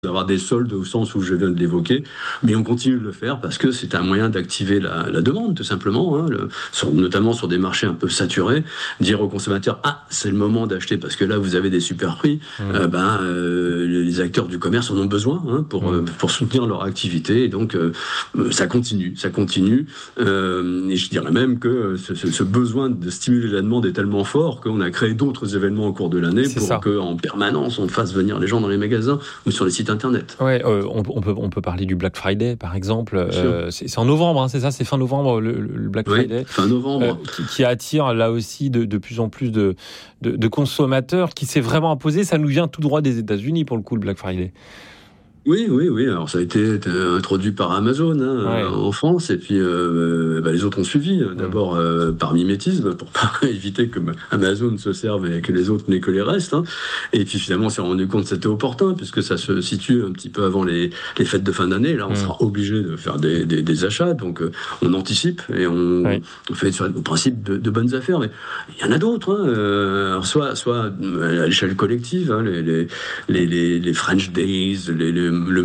d'avoir des soldes au sens où je viens de l'évoquer, mais on continue de le faire parce que c'est un moyen d'activer la demande, tout simplement, hein, notamment sur des marchés un peu saturés, dire aux consommateurs « c'est le moment d'acheter parce que là, vous avez des super prix », les acteurs du commerce en ont besoin pour soutenir leur activité, et donc ça continue. Et je dirais même que ce besoin de stimuler la demande est tellement fort qu'on a créé d'autres événements au cours de l'année pour qu'en permanence, on fasse venir les gens dans les magasins ou sur les sites internet. Ouais, on peut parler du Black Friday, par exemple. C'est en novembre, c'est ça, c'est fin novembre le Black Friday. Fin novembre. Qui attire là aussi de plus en plus de consommateurs, qui s'est vraiment imposé. Ça nous vient tout droit des États-Unis pour le coup, le Black Friday. Oui. Alors ça a été introduit par Amazon en France, et puis les autres ont suivi. D'abord par mimétisme, pour pas éviter que Amazon se serve et que les autres n'aient que les restes. Et puis finalement, on s'est rendu compte que c'était opportun, puisque ça se situe un petit peu avant les fêtes de fin d'année. Là, on sera obligé de faire des achats, donc on anticipe et on fait sur le principe de bonnes affaires. Mais il y en a d'autres. Alors soit à l'échelle collective, les French Days, le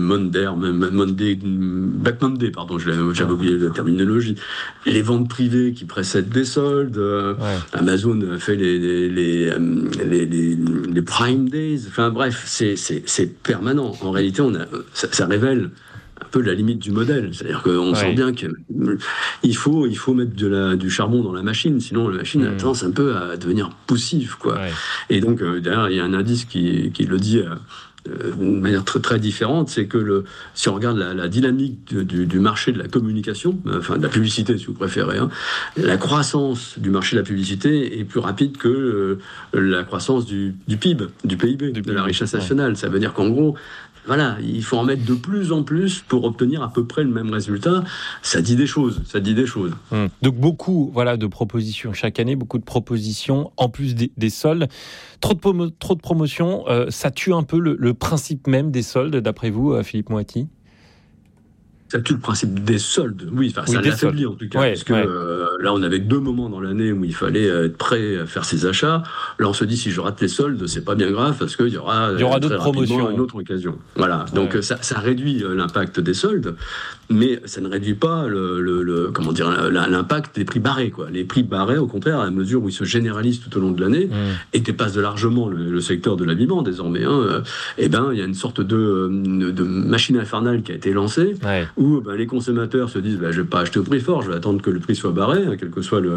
Black Monday, pardon, j'avais oublié la terminologie. Les ventes privées qui précèdent les soldes. Amazon fait les Prime Days. Enfin bref, c'est permanent. En réalité, ça révèle un peu la limite du modèle. C'est-à-dire qu'on sent bien qu'il faut mettre du charbon dans la machine, sinon la machine a tendance un peu à devenir poussive, quoi. Et donc, derrière, il y a un indice qui le dit d'une manière très, très différente, c'est que si on regarde la dynamique du marché de la communication, enfin de la publicité si vous préférez, la croissance du marché de la publicité est plus rapide que la croissance du PIB, de la richesse nationale. Ça veut dire qu'en gros, voilà, il faut en mettre de plus en plus pour obtenir à peu près le même résultat. Ça dit des choses. Donc beaucoup de propositions chaque année, beaucoup de propositions en plus des soldes. Trop de promotions, ça tue un peu le principe même des soldes, d'après vous, Philippe Moati ? Ça tue le principe des soldes, ça l'affaiblit en tout cas, parce que là on avait 2 moments dans l'année où il fallait être prêt à faire ses achats. Là on se dit si je rate les soldes, c'est pas bien grave parce qu'il y aura d'autres promotions, une autre occasion. Voilà, donc ça réduit l'impact des soldes, mais ça ne réduit pas l'impact des prix barrés, quoi. Les prix barrés, au contraire, à la mesure où ils se généralisent tout au long de l'année et dépassent largement le secteur de l'habillement désormais, il y a une sorte de machine infernale qui a été lancée. Où les consommateurs se disent je vais pas acheter au prix fort, je vais attendre que le prix soit barré, quelle que soit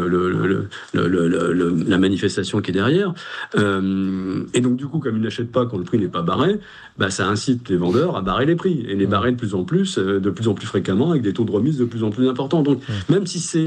la manifestation qui est derrière. Et donc du coup, comme ils n'achètent pas quand le prix n'est pas barré, ça incite les vendeurs à barrer les prix et les barrer de plus en plus fréquemment, avec des taux de remise de plus en plus importants. Donc même si c'est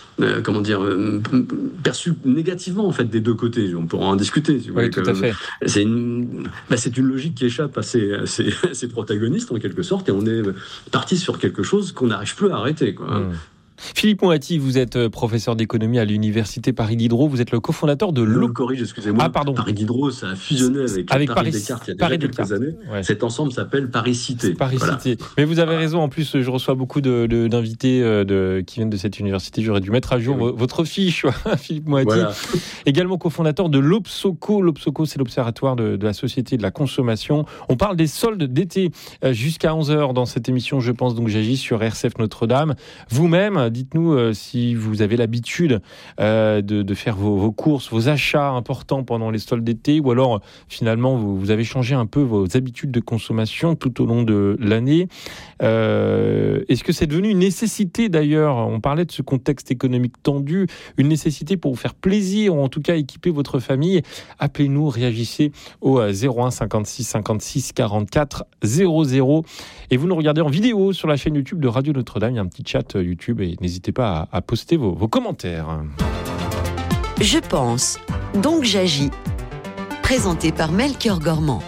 perçu négativement en fait des deux côtés, on pourra en discuter. Si vous voulez, tout à fait. C'est une logique qui échappe à ces protagonistes en quelque sorte, et on est parti sur quelque chose qu'on n'arrive plus à arrêter, quoi. Philippe Moati, vous êtes professeur d'économie à l'université Paris Diderot. Vous êtes le cofondateur de Je me corrige, excusez-moi. Paris Diderot, ça a fusionné avec Paris Descartes il y a déjà quelques années. Cet ensemble s'appelle Paris Cité. Cité. Mais vous avez raison. En plus, je reçois beaucoup d'invités qui viennent de cette université. J'aurais dû mettre à jour votre fiche, Philippe Moati. Également cofondateur de l'Obsoco. L'Obsoco, c'est l'Observatoire de la société de la consommation. On parle des soldes d'été jusqu'à 11h dans cette émission. Je pense donc j'agis sur RCF Notre-Dame. Vous-même, dites-nous si vous avez l'habitude de faire vos courses, vos achats importants pendant les soldes d'été, ou alors finalement vous avez changé un peu vos habitudes de consommation tout au long de l'année. Est-ce que c'est devenu une nécessité d'ailleurs ? On parlait de ce contexte économique tendu, une nécessité pour vous faire plaisir, ou en tout cas équiper votre famille. Appelez-nous, réagissez au 01 56 56 44 00. Et vous nous regardez en vidéo sur la chaîne YouTube de Radio Notre-Dame. Il y a un petit chat YouTube et n'hésitez pas à poster vos commentaires. Je pense, donc j'agis. Présenté par Melchior Gormand.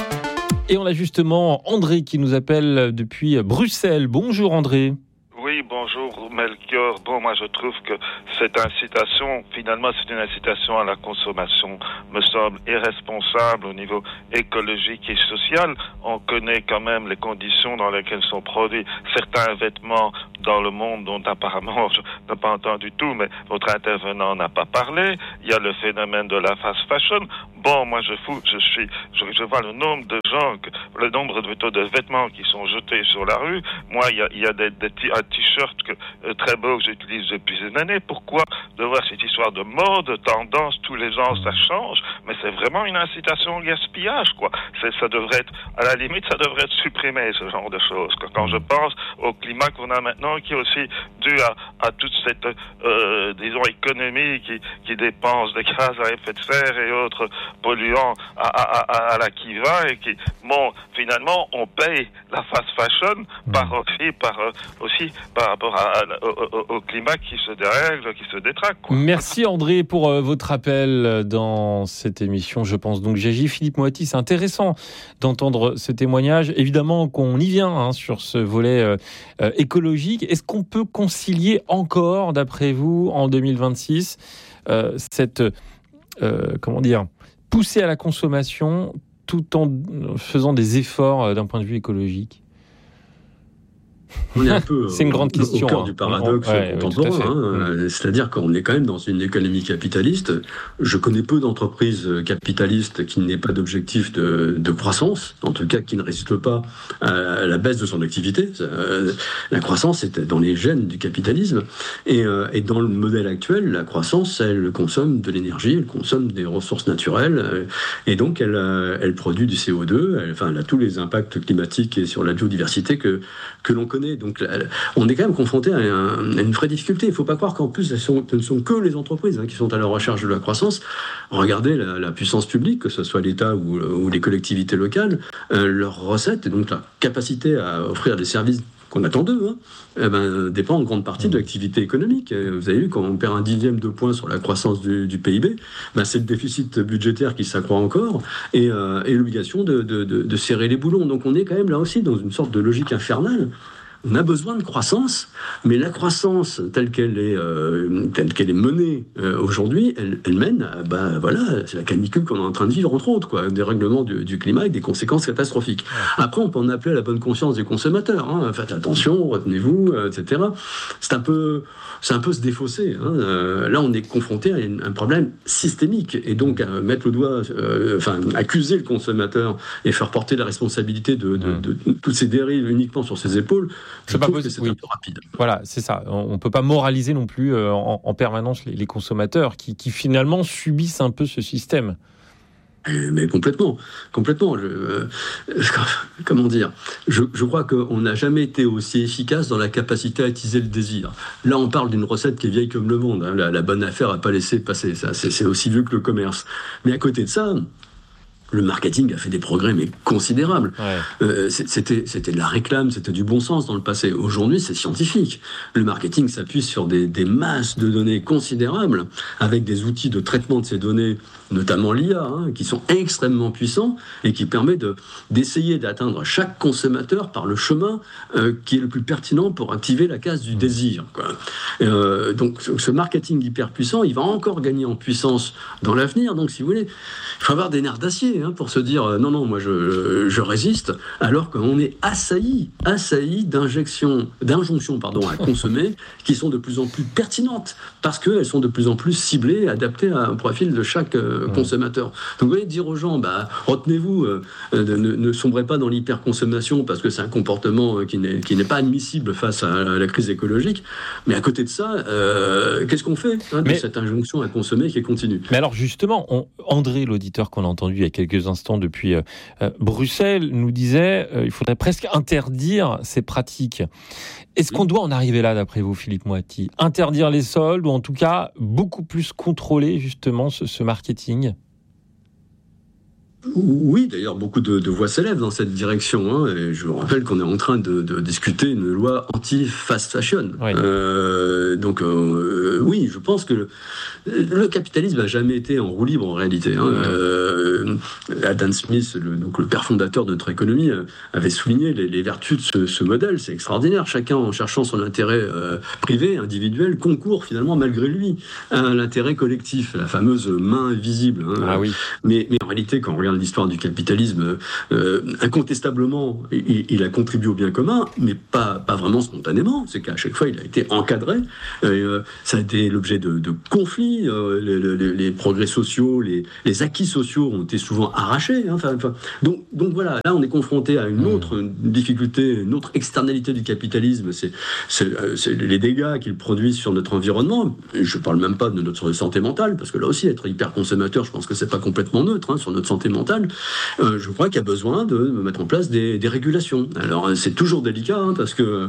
Et on a justement André qui nous appelle depuis Bruxelles. Bonjour André. Oui, bonjour Melchior. Bon, moi je trouve que cette incitation, finalement c'est une incitation à la consommation, me semble irresponsable au niveau écologique et social. On connaît quand même les conditions dans lesquelles sont produits certains vêtements dans le monde dont apparemment je n'ai pas entendu tout, mais votre intervenant n'a pas parlé. Il y a le phénomène de la fast fashion. Bon, moi je vois le nombre de gens, le nombre de vêtements qui sont jetés sur la rue. Moi, il y a un t-shirt très beau que j'utilise depuis une année. Pourquoi devoir cette histoire de mode, de tendance, tous les ans ça change, mais c'est vraiment une incitation au gaspillage, quoi. Ça devrait être, à la limite, ça devrait être supprimé, ce genre de choses. Quand je pense au climat qu'on a maintenant, qui est aussi dû à toute cette, disons, économie qui dépense des gaz à effet de serre et autres polluants à la qui va, et qui, bon, finalement, on paye la fast fashion par rapport au climat qui se dérègle, qui se détraque, quoi. Merci André pour votre appel dans cette émission. Je pense donc J'agis. Philippe Moati, c'est intéressant d'entendre ce témoignage. Évidemment qu'on y vient sur ce volet écologique. Est-ce qu'on peut concilier encore, d'après vous, en 2026, cette poussée à la consommation tout en faisant des efforts d'un point de vue écologique? On est un peu c'est une grande question, au cœur du paradoxe contemporain. C'est-à-dire qu'on est quand même dans une économie capitaliste. Je connais peu d'entreprises capitalistes qui n'aient pas d'objectif de croissance, en tout cas qui ne résistent pas à la baisse de son activité. La croissance est dans les gènes du capitalisme. Et dans le modèle actuel, la croissance, elle consomme de l'énergie, elle consomme des ressources naturelles, et donc elle produit du CO2, elle a tous les impacts climatiques et sur la biodiversité que l'on connaît. Donc on est quand même confronté à une vraie difficulté. Il ne faut pas croire qu'en plus ce ne sont que les entreprises qui sont à la recherche de la croissance. Regardez la puissance publique, que ce soit l'État ou les collectivités locales, leurs recettes et donc la capacité à offrir des services qu'on attend d'eux, dépend en grande partie de l'activité économique. Vous avez vu, quand on perd 1/10 de point sur la croissance du PIB, c'est le déficit budgétaire qui s'accroît encore et l'obligation de serrer les boulons. Donc on est quand même là aussi dans une sorte de logique infernale. On a besoin de croissance, mais la croissance telle qu'elle est menée aujourd'hui, elle mène c'est la canicule qu'on est en train de vivre, entre autres, quoi, des règlements du climat avec des conséquences catastrophiques. Après, on peut en appeler à la bonne conscience des consommateurs. Faites attention, retenez-vous, etc. C'est un peu se défausser. Là, on est confronté à un problème systémique, et donc mettre le doigt, accuser le consommateur et faire porter la responsabilité de toutes ces dérives uniquement sur ses épaules. C'est pas possible. C'est un peu rapide. Voilà, c'est ça. On ne peut pas moraliser non plus en permanence les consommateurs qui finalement subissent un peu ce système. Mais complètement. Comment dire ? Je crois qu'on n'a jamais été aussi efficace dans la capacité à attiser le désir. Là, on parle d'une recette qui est vieille comme le monde. La bonne affaire n'a pas laissé passer. Ça, c'est aussi vieux que le commerce. Mais à côté de ça, le marketing a fait des progrès, mais considérables. C'était de la réclame, c'était du bon sens dans le passé. Aujourd'hui, c'est scientifique. Le marketing s'appuie sur des masses de données considérables, avec des outils de traitement de ces données, notamment l'IA, qui sont extrêmement puissants et qui permet d'essayer d'atteindre chaque consommateur par le chemin qui est le plus pertinent pour activer la case du désir, quoi. Donc, ce marketing hyper puissant, il va encore gagner en puissance dans l'avenir. Donc, si vous voulez, il faut avoir des nerfs d'acier pour se dire non, moi je résiste, alors qu'on est assailli d'injonctions à consommer qui sont de plus en plus pertinentes parce qu'elles sont de plus en plus ciblées, adaptées au profil de chaque consommateur. Donc vous voyez, dire aux gens retenez-vous, ne sombrez pas dans l'hyperconsommation parce que c'est un comportement qui n'est pas admissible face à la crise écologique, mais à côté de ça, qu'est-ce qu'on fait de cette injonction à consommer qui est continue? Mais alors justement, André, l'auditeur qu'on a entendu il y a quelques instants depuis Bruxelles, nous disait il faudrait presque interdire ces pratiques. Est-ce qu'on doit en arriver là, d'après vous, Philippe Moati? Interdire les soldes, ou en tout cas beaucoup plus contrôler justement ce marketing? Oui, d'ailleurs, beaucoup de voix s'élèvent dans cette direction. Et je vous rappelle qu'on est en train de discuter une loi anti-fast fashion. Oui. Oui, je pense que le capitalisme n'a jamais été en roue libre en réalité. Adam Smith, le père fondateur de notre économie, avait souligné les vertus de ce modèle. C'est extraordinaire. Chacun, en cherchant son intérêt privé, individuel, concourt finalement malgré lui à l'intérêt collectif, la fameuse main invisible. Oui. Mais en réalité, quand on regarde l'histoire du capitalisme, incontestablement, il a contribué au bien commun, mais pas vraiment spontanément. C'est qu'à chaque fois, il a été encadré. Ça a été l'objet de conflits. Les progrès sociaux, les acquis sociaux ont été souvent arrachés. Donc voilà, là, on est confronté à une autre difficulté, une autre externalité du capitalisme. C'est les dégâts qu'il produit sur notre environnement. Je ne parle même pas de notre santé mentale, parce que là aussi, être hyper consommateur, je pense que c'est pas complètement neutre sur notre santé mentale. Je crois qu'il y a besoin de mettre en place des régulations. Alors c'est toujours délicat parce que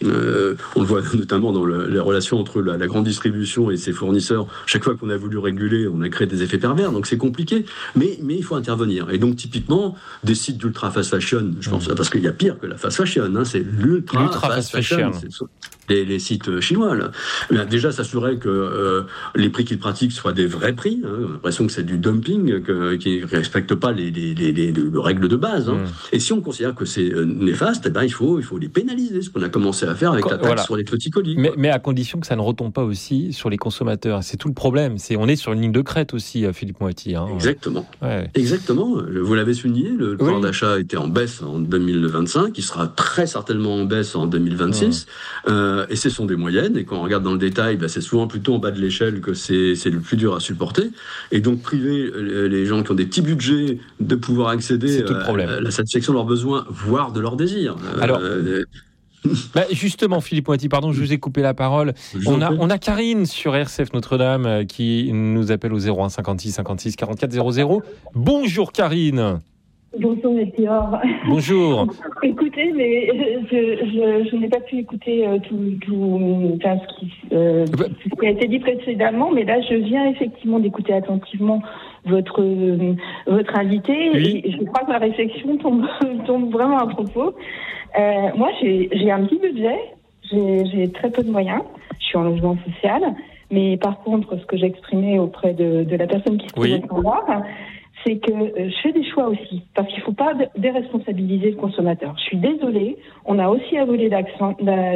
on le voit notamment dans les relations entre la grande distribution et ses fournisseurs. Chaque fois qu'on a voulu réguler, on a créé des effets pervers, donc c'est compliqué. Mais il faut intervenir. Et donc typiquement des sites d'ultra fast fashion, je pense, parce qu'il y a pire que la fast fashion, c'est l'ultra fast fashion. Les sites chinois là. Bien, déjà s'assurer que les prix qu'ils pratiquent soient des vrais prix. J'ai l'impression que c'est du dumping, qui ne respecte pas les règles de base. Et si on considère que c'est néfaste, il faut les pénaliser, ce qu'on a commencé à faire avec la taxe sur les petits colis. Mais à condition que ça ne retombe pas aussi sur les consommateurs. C'est tout le problème. On est sur une ligne de crête aussi, Philippe Moati. Exactement. Exactement. Vous l'avez souligné, le pouvoir d'achat était en baisse en 2025, il sera très certainement en baisse en 2026. Et ce sont des moyennes. Et quand on regarde dans le détail, c'est souvent plutôt en bas de l'échelle que c'est le plus dur à supporter. Et donc priver les gens qui ont des petits budgets de pouvoir accéder à la satisfaction de leurs besoins, voire de leurs désirs. Alors, justement, Philippe Moati, pardon, je vous ai coupé la parole. On a Karine sur RCF Notre-Dame qui nous appelle au 01 56 56 44 00. Bonjour Karine. Bonjour Melchior. Bonjour. Écoutez, mais je n'ai pas pu écouter ce qui a été dit précédemment, mais là je viens effectivement d'écouter attentivement votre invité, et je crois que la réflexion tombe vraiment à propos. Moi j'ai un petit budget, j'ai très peu de moyens, je suis en logement social, mais par contre ce que j'exprimais auprès de la personne qui se trouve au standard, c'est que je fais des choix aussi, parce qu'il ne faut pas déresponsabiliser le consommateur. Je suis désolée, on a aussi à voler d'actions,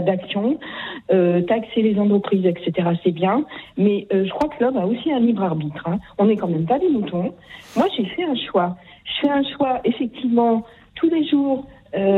taxer les entreprises, etc., c'est bien, mais je crois que l'homme a aussi un libre arbitre. On n'est quand même pas des moutons. Moi, j'ai fait un choix. Je fais un choix, effectivement, tous les jours,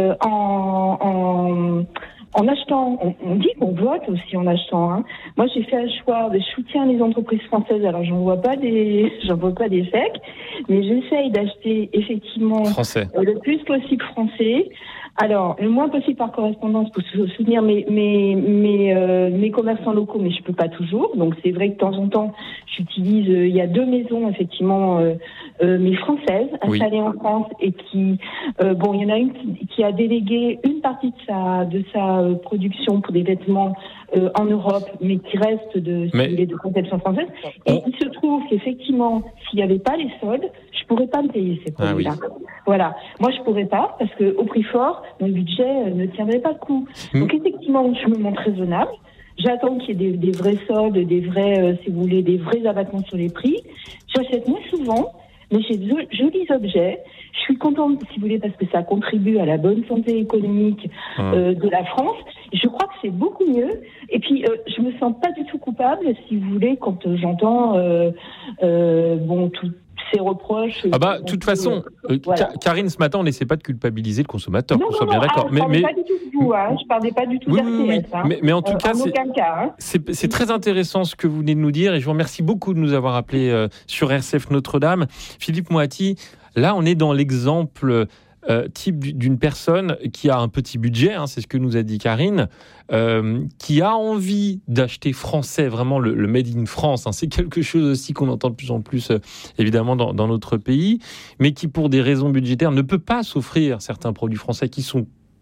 en achetant, on dit qu'on vote aussi en achetant. Moi, j'ai fait un choix de soutien les entreprises françaises. Alors, j'en vois pas des chèques, mais j'essaye d'acheter effectivement le plus possible français. Alors, le moins possible par correspondance pour soutenir mes commerçants locaux, mais je peux pas toujours. Donc, c'est vrai que de temps en temps, j'utilise. Il y a 2 maisons effectivement, mais françaises installées en France et qui, il y en a une qui a délégué une partie de sa production pour des vêtements en Europe, mais qui reste de conception française. Et il se trouve qu'effectivement, s'il n'y avait pas les soldes, je pourrais pas me payer ces produits-là. Voilà. Moi, je pourrais pas, parce que au prix fort, mon budget ne tiendrait pas le coup. Donc, effectivement, je me montre raisonnable. J'attends qu'il y ait des vrais soldes, des vrais, si vous voulez, des vrais abattements sur les prix. J'achète moins souvent, mais j'ai de jolis objets. Je suis contente, si vous voulez, parce que ça contribue à la bonne santé économique de la France. Je crois que c'est beaucoup mieux. Et puis, je me sens pas du tout coupable, si vous voulez, quand j'entends tous ces reproches. De toute façon, Karine, ce matin, on n'essaie pas de culpabiliser le consommateur, qu'on soit bien d'accord. Je parlais pas du tout de vous, je parlais pas du tout d'RTS. Mais en tout cas, c'est très intéressant ce que vous venez de nous dire, et je vous remercie beaucoup de nous avoir appelés sur RCF Notre-Dame. Philippe Moati, là, on est dans l'exemple type d'une personne qui a un petit budget, c'est ce que nous a dit Karine, qui a envie d'acheter français, vraiment le made in France. C'est quelque chose aussi qu'on entend de plus en plus, évidemment, dans notre pays, mais qui, pour des raisons budgétaires, ne peut pas s'offrir certains produits français qui sont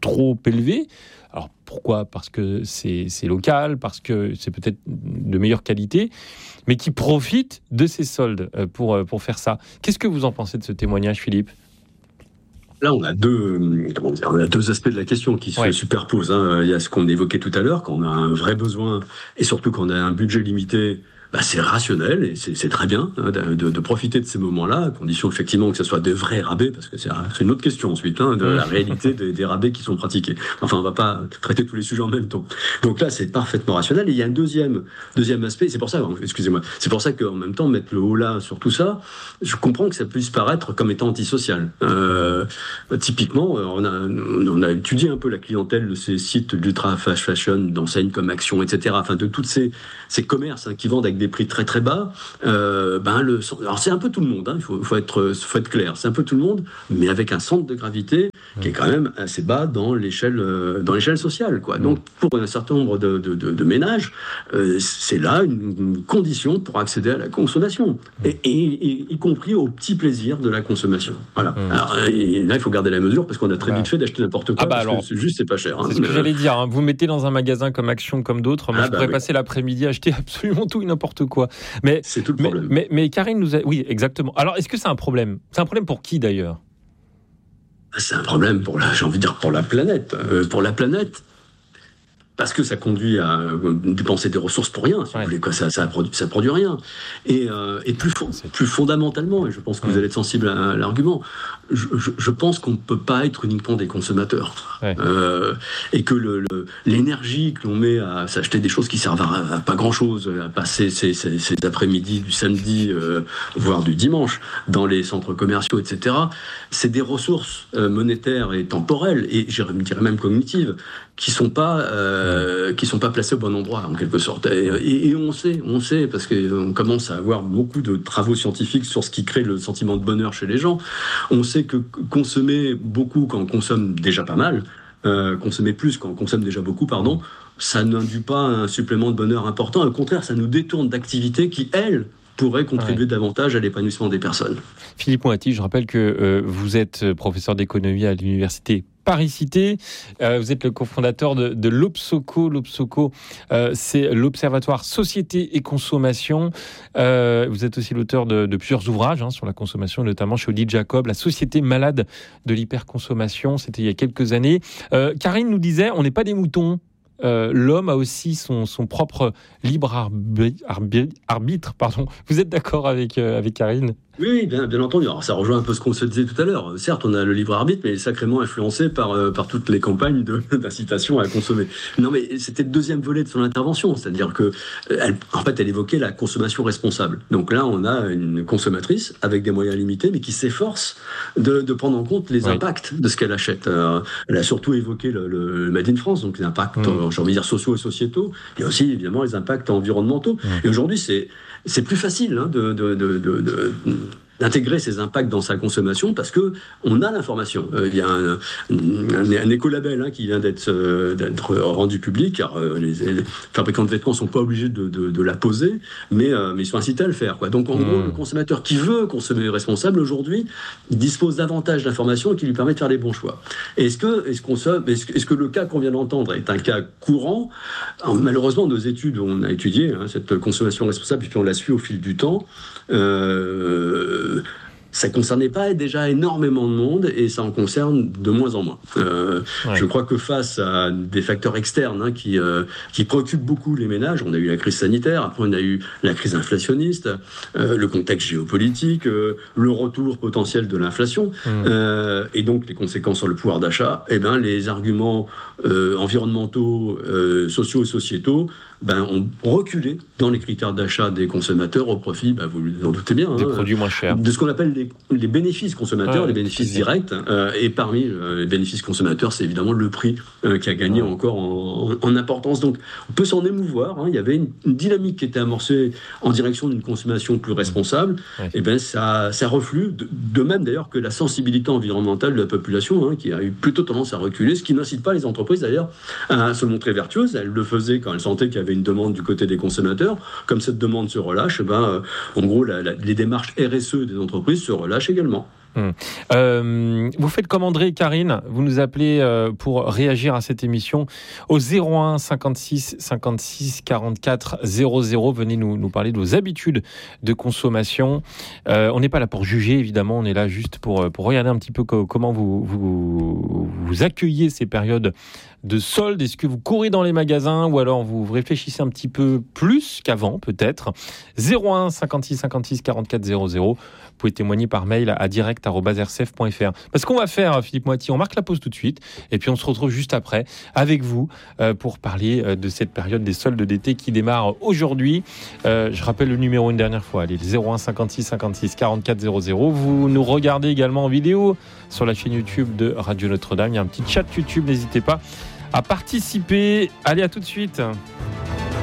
trop élevé. Alors pourquoi ? Parce que c'est local, parce que c'est peut-être de meilleure qualité, mais qui profitent de ces soldes pour faire ça. Qu'est-ce que vous en pensez de ce témoignage, Philippe ? Là, on a deux aspects de la question qui se superposent. Il y a ce qu'on évoquait tout à l'heure, quand on a un vrai besoin, et surtout quand on a un budget limité. C'est rationnel et c'est très bien de profiter de ces moments-là, à condition effectivement que ce soit des vrais rabais, parce que c'est une autre question ensuite, de la réalité des rabais qui sont pratiqués. Enfin, on ne va pas traiter tous les sujets en même temps. Donc là, c'est parfaitement rationnel. Et il y a un deuxième aspect, c'est pour ça qu'en même temps, mettre le haut là sur tout ça, je comprends que ça puisse paraître comme étant antisocial. Typiquement, on a étudié un peu la clientèle de ces sites d'ultra fast fashion, d'enseignes comme Action, etc. Enfin, de tous ces commerces qui vendent avec des prix très très bas. Alors c'est un peu tout le monde, il faut être clair, c'est un peu tout le monde, mais avec un centre de gravité qui est quand même assez bas dans l'échelle sociale, quoi. Donc pour un certain nombre de ménages, c'est là une condition pour accéder à la consommation, et y compris au petit plaisir de la consommation. Voilà. Alors, là, il faut garder la mesure parce qu'on a très vite fait d'acheter n'importe quoi. Parce que c'est pas cher. C'est ce que j'allais dire. Vous mettez dans un magasin comme Action, comme d'autres. Moi, je pourrais passer l'après-midi acheter absolument tout et n'importe quoi. Mais c'est tout le problème. Mais Karine nous a... Oui, exactement. Alors, est-ce que c'est un problème ? C'est un problème pour qui, d'ailleurs ? C'est un problème pour la planète. Pour la planète, parce que ça conduit à dépenser des ressources pour rien, si vous voulez, quoi. Ça produit rien. Et plus fondamentalement, et je pense que vous allez être sensible à l'argument, je pense qu'on ne peut pas être uniquement des consommateurs. Et que l'énergie que l'on met à s'acheter des choses qui servent à pas grand-chose, à passer ces après-midi du samedi, voire du dimanche, dans les centres commerciaux, etc., c'est des ressources monétaires et temporelles, et je dirais même cognitives, qui sont pas placés au bon endroit, en quelque sorte. Et on sait, parce qu'on commence à avoir beaucoup de travaux scientifiques sur ce qui crée le sentiment de bonheur chez les gens. On sait que consommer beaucoup quand on consomme déjà pas mal, consommer plus quand on consomme déjà beaucoup, ça n'induit pas un supplément de bonheur important. Au contraire, ça nous détourne d'activités qui, elles, pourraient contribuer davantage à l'épanouissement des personnes. Philippe Moati, je rappelle que vous êtes professeur d'économie à l'université Paris-Cité. Vous êtes le cofondateur de l'Obsoco. L'Obsoco, c'est l'Observatoire Société et Consommation. Vous êtes aussi l'auteur de plusieurs ouvrages sur la consommation, notamment chez Odile Jacob, La Société malade de l'hyperconsommation. C'était il y a quelques années. Karine nous disait, on n'est pas des moutons. L'homme a aussi son propre libre arbitre. Vous êtes d'accord avec Karine ? Oui, bien entendu. Alors, ça rejoint un peu ce qu'on se disait tout à l'heure. Certes, on a le libre arbitre, mais il est sacrément influencé par toutes les campagnes d'incitation à consommer. Non, mais c'était le deuxième volet de son intervention, c'est-à-dire que, elle évoquait la consommation responsable. Donc là, on a une consommatrice avec des moyens limités, mais qui s'efforce de prendre en compte les impacts de ce qu'elle achète. Elle a surtout évoqué le Made in France, donc les impacts, j'ai envie de dire, sociaux et sociétaux. Il y a aussi, évidemment, les impacts environnementaux. Et aujourd'hui, c'est plus facile d'intégrer ces impacts dans sa consommation parce que on a l'information. Il y a un écolabel qui vient d'être rendu public. Alors, les fabricants de vêtements sont pas obligés de la poser, mais ils sont incités à le faire, quoi. Donc en gros, le consommateur qui veut consommer responsable aujourd'hui, il dispose davantage d'informations qui lui permettent de faire les bons choix. Est-ce que le cas qu'on vient d'entendre est un cas courant ? Alors, malheureusement, nos études, on a étudié cette consommation responsable et puis on l'a suit au fil du temps. Ça ne concernait pas déjà énormément de monde et ça en concerne de moins en moins. Je crois que face à des facteurs externes qui préoccupent beaucoup les ménages, on a eu la crise sanitaire, après on a eu la crise inflationniste, le contexte géopolitique, le retour potentiel de l'inflation, et donc les conséquences sur le pouvoir d'achat, les arguments environnementaux, sociaux et sociétaux ont reculé dans les critères d'achat des consommateurs au profit, vous en doutez bien, des produits moins chers, de ce qu'on appelle les bénéfices consommateurs, les bénéfices directs. Et parmi les bénéfices consommateurs, c'est évidemment le prix qui a gagné encore en importance. Donc, on peut s'en émouvoir. Il y avait une dynamique qui était amorcée en direction d'une consommation plus responsable. Et ça reflue, de même d'ailleurs que la sensibilité environnementale de la population, qui a eu plutôt tendance à reculer, ce qui n'incite pas les entreprises d'ailleurs à se montrer vertueuses. Elles le faisaient quand elles sentaient qu'il y avait une demande du côté des consommateurs. Comme cette demande se relâche, en gros, les démarches RSE des entreprises se relâchent également. Vous faites comme André et Karine, vous nous appelez pour réagir à cette émission au 01 56 56 44 00. Venez nous parler de vos habitudes de consommation. On n'est pas là pour juger, évidemment, on est là juste pour regarder un petit peu comment vous accueillez ces périodes de soldes. Est-ce que vous courez dans les magasins ou alors vous réfléchissez un petit peu plus qu'avant, peut-être? 01 56 56 44 00. Vous pouvez témoigner par mail à direct@rcf.fr. Parce qu'on va faire, Philippe Moiti, on marque la pause tout de suite et puis on se retrouve juste après avec vous pour parler de cette période des soldes d'été qui démarre aujourd'hui. Je rappelle le numéro une dernière fois, allez, 01 56 56 44 00. Vous nous regardez également en vidéo sur la chaîne YouTube de Radio Notre-Dame. Il y a un petit chat YouTube, n'hésitez pas à participer. Allez, à tout de suite.